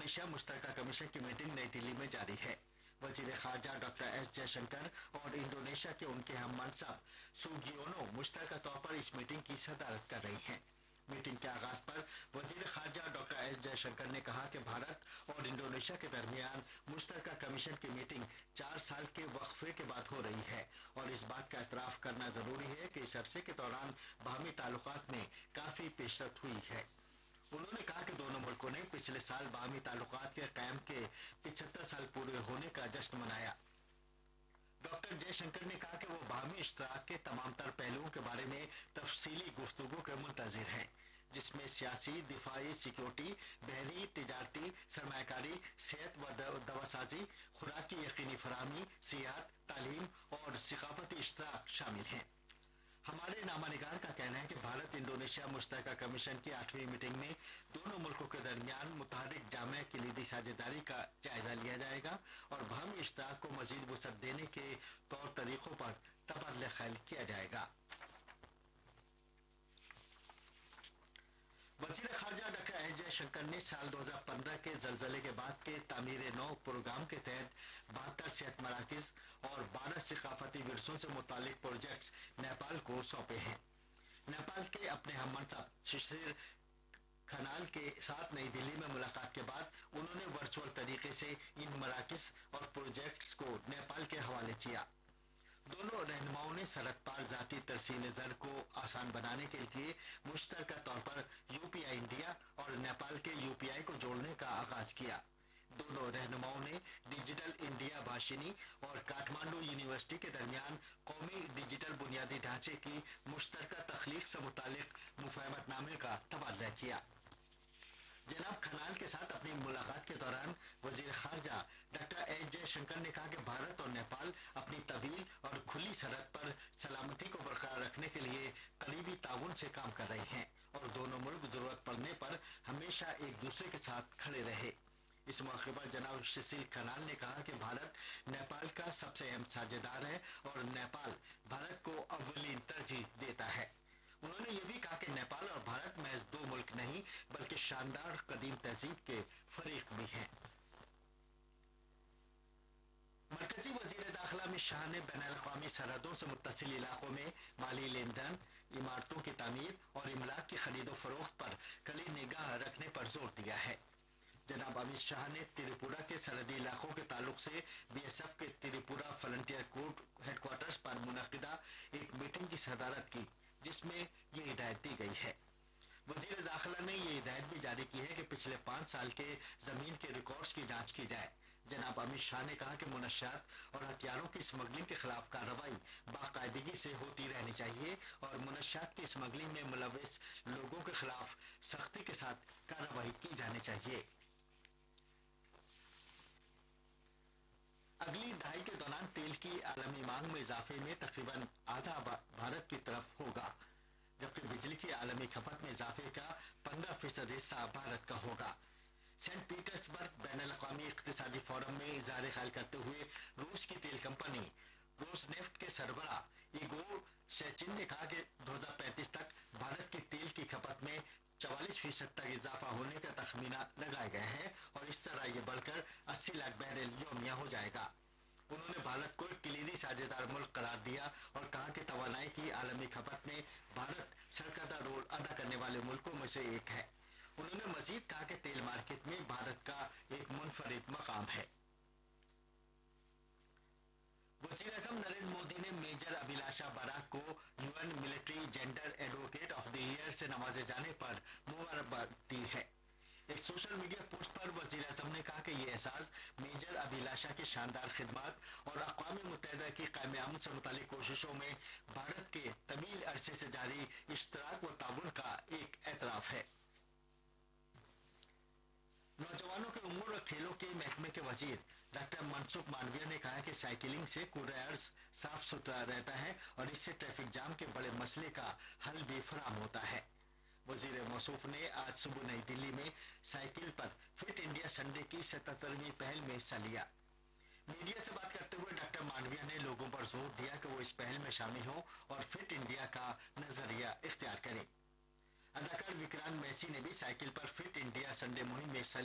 Indonesia मुश्तरका commission की meeting नई दिल्ली में जारी है। वजीर खारजा डॉक्टर एस जयशंकर और इंडोनेशिया के उनके हम मनसब सुगियोनो मुश्तरका तौर पर इस मीटिंग की सदारत कर रही हैं। मीटिंग के आगाज पर वजीर खारजा डॉक्टर एस जयशंकर ने कहा कि भारत और इंडोनेशिया के दरमियान मुश्तरका कमीशन की मीटिंग 4 साल के वक्फे के बाद हो रही है और इस बात का एतराफ करना जरूरी है कि इस अरसे के दौरान बाहमी ताल्लुकात में काफी पेशरफ्त हुई है। उन्होंने कहा कि दोनों मुल्कों ने पिछले साल बाहमी ताल्लुकात के कायम के 75 साल पूरे होने का जश्न मनाया। डॉक्टर जयशंकर ने कहा कि वो बाहमी इश्तराक के तमाम तर पहलुओं के बारे में तफसीली गुफ्तगू के मुंतजिर हैं, जिसमें सियासी, दिफाई, सिक्योरिटी, बहरी, तिजारती, सरमायाकारी, सेहत व दवासाजी, खुराक की यकीनी फराहमी, सियाहत, तालीम और सकाफती इश्तराक शामिल हैं। हमारे नामानिगार का कहना है कि भारत इंडोनेशिया मुश्तरका कमीशन की 8वीं मीटिंग में दोनों मुल्कों के दरमियान मुतहर्रिक जामे कलीदी साझेदारी का जायजा लिया जाएगा और बाहमी इश्तराक को मजीद वुसअत देने के तौर तरीकों पर तबादला ख्याल किया जाएगा। वजीर खारजा डॉक्टर एस जयशंकर ने साल 2015 के जलजले के बाद के तामीर नौ प्रोग्राम के तहत 72 सेहत मराकिज और 12 सकाफती विरसों से मुतालिक प्रोजेक्ट्स नेपाल को सौंपे हैं। नेपाल के अपने हम मनसब शिशिर खनाल के साथ नई दिल्ली में मुलाकात के बाद उन्होंने वर्चुअल तरीके से इन मराकिज और प्रोजेक्ट्स को नेपाल के हवाले किया। दोनों रहनुमाओं ने सरहद पार जाती तरसील जर को आसान बनाने के लिए मुश्तरका तौर पर यूपीआई इंडिया और नेपाल के यूपीआई को जोड़ने का आगाज किया। दोनों रहनुमाओं ने डिजिटल इंडिया भाषिनी और काठमांडू यूनिवर्सिटी के दरमियान कौमी डिजिटल बुनियादी ढांचे की मुश्तरका तख्लीक से मुतालिक मुफाहमतनामे का तबादला किया। जनाब खनाल के साथ अपनी मुलाकात के दौरान वजीर खारजा डॉक्टर एस जयशंकर ने कहा कि भारत और नेपाल अपनी तवील और खुली सरहद पर सलामती को बरकरार रखने के लिए करीबी ताउन से काम कर रहे हैं और दोनों मुल्क जरूरत पड़ने पर हमेशा एक दूसरे के साथ खड़े रहे। इस मौके पर जनाब शिशिर खनाल ने कहा कि भारत नेपाल का सबसे अहम साझेदार है और नेपाल भारत को अव्वलीन तरजीह देता है। उन्होंने ये भी कहा कि नेपाल और भारत महज दो मुल्क नहीं बल्कि शानदार कदीम तहजीब के फरीक भी हैं। मरकजी वजीर दाखिला अमित शाह ने बैनुल-अक़वामी सरहदों से मुत्तसिल इलाकों में माली लेन देन, इमारतों की तामीर और इमलाक की खरीदो फरोख्त पर कड़ी निगाह रखने पर जोर दिया है। जनाब अमित शाह ने त्रिपुरा के सरहदी इलाकों के ताल्लुक से बीएसएफ के त्रिपुरा फ्रंटियर कोर्ट हेडक्वार्टर्स पर मुनक़िदा एक मीटिंग की सदारत की, जिसमें ये हिदायत दी गई है। वजीर दाखिला ने ये हिदायत भी जारी की है कि पिछले 5 साल के जमीन के रिकॉर्ड्स की जांच की जाए। जनाब अमित शाह ने कहा कि मुनश्शात और हथियारों की स्मगलिंग के खिलाफ कार्रवाई बाकायदगी से होती रहनी चाहिए और मुनश्शात की स्मगलिंग में मुलव्विस लोगों के खिलाफ सख्ती के साथ कार्रवाई की जानी चाहिए। अगली दहाई के दौरान तेल की आलमी मांग में इजाफे में तकरीबन आधा भारत की तरफ होगा, जबकि बिजली की आलमी खपत में इजाफे का 15% हिस्सा भारत का होगा। सेंट पीटर्सबर्ग बैनुल-अक़वामी इक़्तिसादी फोरम में इज़हार ख्याल करते हुए रूस की तेल कंपनी रोसनेफ्ट के सरबराह इगोर शेचिन ने कहा कि 2035 तक भारत की तेल की खपत में 44% तक इजाफा होने का तखमीना लगाया गया है और इस तरह ये बढ़कर 80 लाख बैरल यौमिया हो जाएगा। उन्होंने भारत को एक कलीदी साझेदार मुल्क करार दिया और कहा कि तवानाई की आलमी खपत में भारत सरकर्दा रोल अदा करने वाले मुल्कों में से एक है। उन्होंने मजीद कहा कि तेल मार्केट में भारत का एक मुनफरिद मकाम है। वज़ीर आज़म नरेंद्र मोदी ने मेजर अभिलाषा बराक को UN military gender advocate of the year से नवाजे जाने पर मुबारकबाद दी है। एक सोशल मीडिया पोस्ट पर वज़ीर आज़म ने कहा कि ये एहसास मेजर अभिलाषा की शानदार खिदमत और अक़वाम मुत्तहिदा की क़याम से मुतालिक कोशिशों में भारत के तवील अरसे से जारी इश्तराक व ताउन का एक एतराफ है। नौजवानों के उमूर और खेलों के महकमे के वजीर डॉक्टर मनसुख मांडविया ने कहा कि साइकिलिंग से कूड़ा अर्ज साफ सुथरा रहता है और इससे ट्रैफिक जाम के बड़े मसले का हल भी फराहम होता है। वजीर मौसूफ ने आज सुबह नई दिल्ली में साइकिल पर फिट इंडिया संडे की 77वीं पहल में हिस्सा लिया। मीडिया से बात करते हुए डॉक्टर मांडविया ने लोगों पर जोर दिया कि वो इस पहल में शामिल हों और फिट इंडिया का नजरिया इख्तियार करें। अदाकार विक्रांत मैसी ने भी साइकिल पर फिट इंडिया संडे मुहिम में